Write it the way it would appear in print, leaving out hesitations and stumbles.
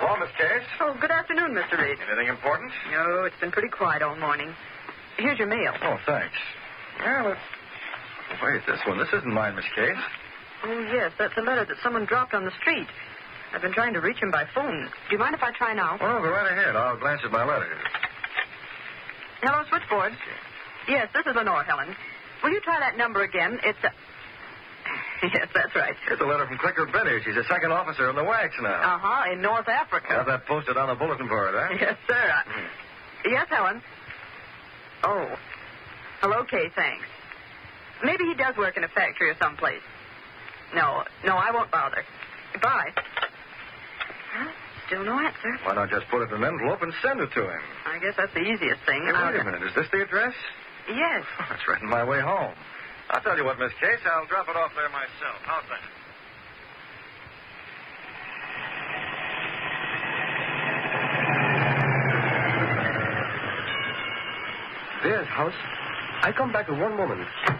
Hello, Miss Case. Oh, good afternoon, Mr. Reed. Anything important? No, it's been pretty quiet all morning. Here's your mail. Oh, thanks. Well, wait, this one. This isn't mine, Miss Case. Oh, yes, that's a letter that someone dropped on the street. I've been trying to reach him by phone. Do you mind if I try now? Oh, go right ahead. I'll glance at my letter. Hello, switchboard. Yes, this is Lenore, Helen. Will you try that number again? It's a... Yes, that's right. Here's a letter from Clicker Benny. She's a second officer in the WACS now. Uh-huh, in North Africa. Have that posted on the bulletin board, huh? Yes, sir. Yes, Helen. Oh. Well, okay, thanks. Maybe he does work in a factory or someplace. No, I won't bother. Goodbye. Huh? Still no answer. Why not just put it in an envelope and send it to him? I guess that's the easiest thing. Hey, wait a minute. Is this the address? Yes. Oh, that's right on my way home. I'll tell you what, Miss Case. I'll drop it off there myself. How's that? There's house. I come back in one moment.